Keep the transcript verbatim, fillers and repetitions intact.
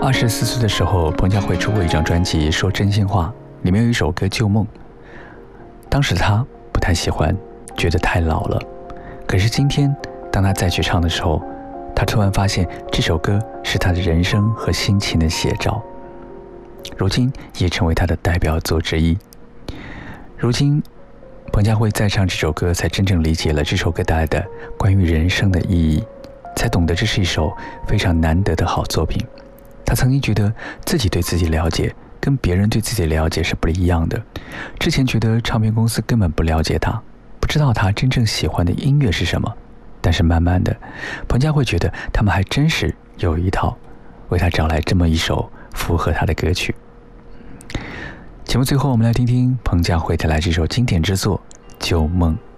二十四岁的时候，彭佳慧出过一张专辑《说真心话》，里面有一首歌《旧梦》。当时她不太喜欢，觉得太老了。可是今天，当她再去唱的时候，她突然发现这首歌是她的人生和心情的写照，如今也成为她的代表作之一。如今，彭佳慧再唱这首歌，才真正理解了这首歌带来的关于人生的意义，才懂得这是一首非常难得的好作品。他曾经觉得自己对自己了解跟别人对自己了解是不一样的，之前觉得唱片公司根本不了解他，不知道他真正喜欢的音乐是什么。但是慢慢的，彭佳慧觉得他们还真是有一套，为他找来这么一首符合他的歌曲。节目最后，我们来听听彭佳慧带来这首经典之作《旧梦》。